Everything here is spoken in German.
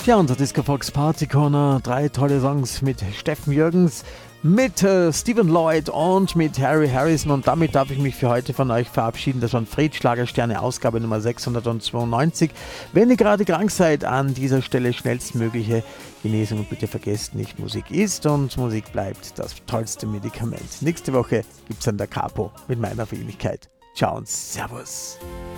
Ja, unser Disco Fox Party Corner, 3 tolle Songs mit Steffen Jürgens, mit Stephen Lloyd und mit Harry Harrison, und damit darf ich mich für heute von euch verabschieden. Das waren Fred Schlagersterne, Ausgabe Nummer 692. Wenn ihr gerade krank seid, an dieser Stelle schnellstmögliche Genesung, und bitte vergesst nicht, Musik ist und Musik bleibt das tollste Medikament. Nächste Woche gibt's dann der Capo mit meiner Wenigkeit. Ciao und Servus.